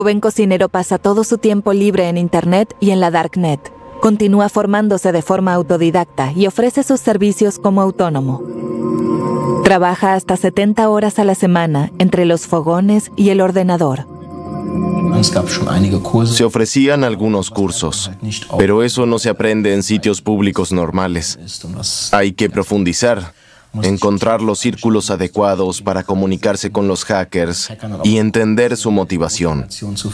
joven cocinero pasa todo su tiempo libre en Internet y en la Darknet. Continúa formándose de forma autodidacta y ofrece sus servicios como autónomo. Trabaja hasta 70 horas a la semana entre los fogones y el ordenador. Se ofrecían algunos cursos, pero eso no se aprende en sitios públicos normales. Hay que profundizar, encontrar los círculos adecuados para comunicarse con los hackers y entender su motivación.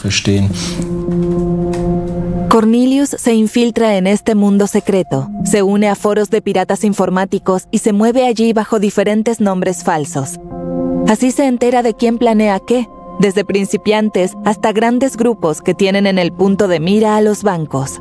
Cornelius se infiltra en este mundo secreto, se une a foros de piratas informáticos y se mueve allí bajo diferentes nombres falsos. Así se entera de quién planea qué, desde principiantes hasta grandes grupos que tienen en el punto de mira a los bancos.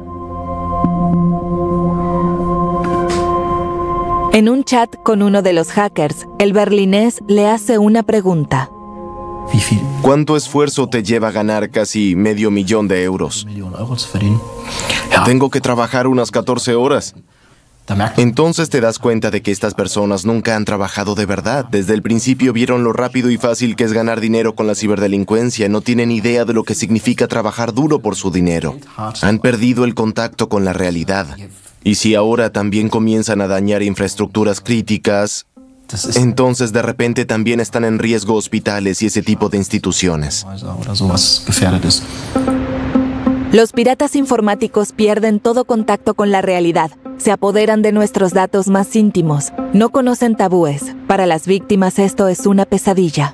En un chat con uno de los hackers, el berlinés le hace una pregunta. ¿Cuánto esfuerzo te lleva ganar casi $500,000 de euros? Tengo que trabajar unas 14 horas. Entonces te das cuenta de que estas personas nunca han trabajado de verdad. Desde el principio vieron lo rápido y fácil que es ganar dinero con la ciberdelincuencia. No tienen idea de lo que significa trabajar duro por su dinero. Han perdido el contacto con la realidad. Y si ahora también comienzan a dañar infraestructuras críticas, entonces de repente también están en riesgo hospitales y ese tipo de instituciones. Los piratas informáticos pierden todo contacto con la realidad. Se apoderan de nuestros datos más íntimos. No conocen tabúes. Para las víctimas esto es una pesadilla.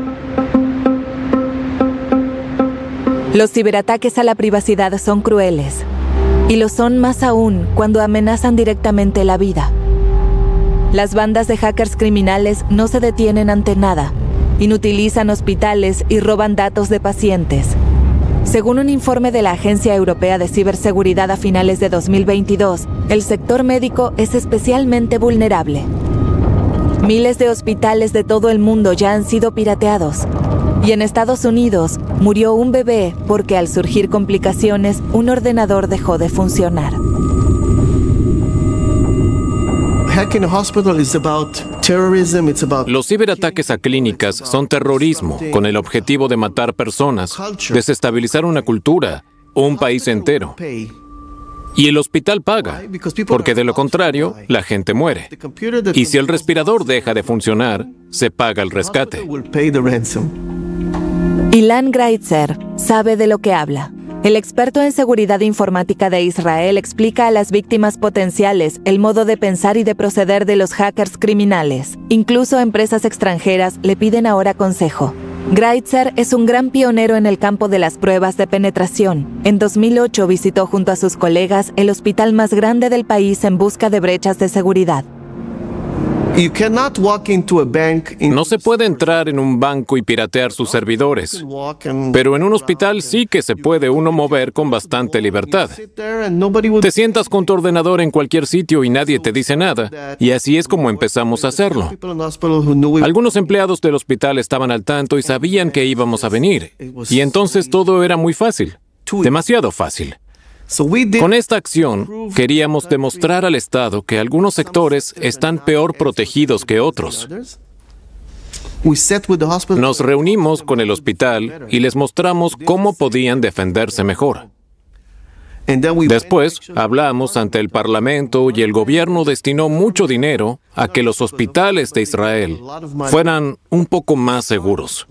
Los ciberataques a la privacidad son crueles. Y lo son más aún cuando amenazan directamente la vida. Las bandas de hackers criminales no se detienen ante nada. Inutilizan hospitales y roban datos de pacientes. Según un informe de la Agencia Europea de Ciberseguridad a finales de 2022, el sector médico es especialmente vulnerable. Miles de hospitales de todo el mundo ya han sido pirateados. Y en Estados Unidos murió un bebé porque al surgir complicaciones, un ordenador dejó de funcionar. Los ciberataques a clínicas son terrorismo con el objetivo de matar personas, desestabilizar una cultura o un país entero. Y el hospital paga, porque de lo contrario, la gente muere. Y si el respirador deja de funcionar, se paga el rescate. Ilan Greitzer sabe de lo que habla. El experto en seguridad informática de Israel explica a las víctimas potenciales el modo de pensar y de proceder de los hackers criminales. Incluso empresas extranjeras le piden ahora consejo. Greitzer es un gran pionero en el campo de las pruebas de penetración. En 2008 visitó junto a sus colegas el hospital más grande del país en busca de brechas de seguridad. No se puede entrar en un banco y piratear sus servidores, pero en un hospital sí que se puede uno mover con bastante libertad. Te sientas con tu ordenador en cualquier sitio y nadie te dice nada, y así es como empezamos a hacerlo. Algunos empleados del hospital estaban al tanto y sabían que íbamos a venir, y entonces todo era muy fácil, demasiado fácil. Con esta acción, queríamos demostrar al Estado que algunos sectores están peor protegidos que otros. Nos reunimos con el hospital y les mostramos cómo podían defenderse mejor. Después, hablamos ante el Parlamento y el gobierno destinó mucho dinero a que los hospitales de Israel fueran un poco más seguros.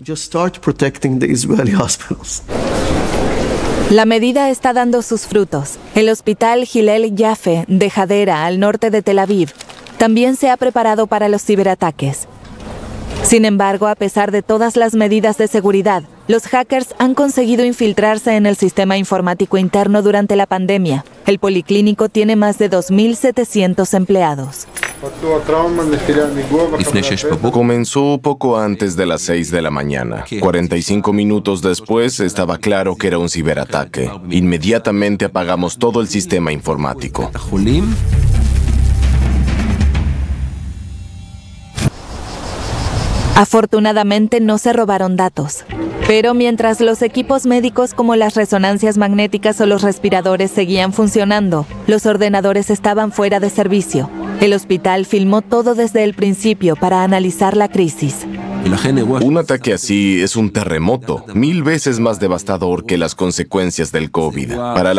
La medida está dando sus frutos. El hospital Hillel Yaffe de Hadera, al norte de Tel Aviv, también se ha preparado para los ciberataques. Sin embargo, a pesar de todas las medidas de seguridad, los hackers han conseguido infiltrarse en el sistema informático interno durante la pandemia. El policlínico tiene más de 2.700 empleados. Comenzó poco antes de las 6 de la mañana. 45 minutos después estaba claro que era un ciberataque. Inmediatamente apagamos todo el sistema informático. Afortunadamente no se robaron datos. Pero mientras los equipos médicos como las resonancias magnéticas o los respiradores seguían funcionando, los ordenadores estaban fuera de servicio. El hospital filmó todo desde el principio para analizar la crisis. Un ataque así es un terremoto, 1000 veces más devastador que las consecuencias del COVID. Para la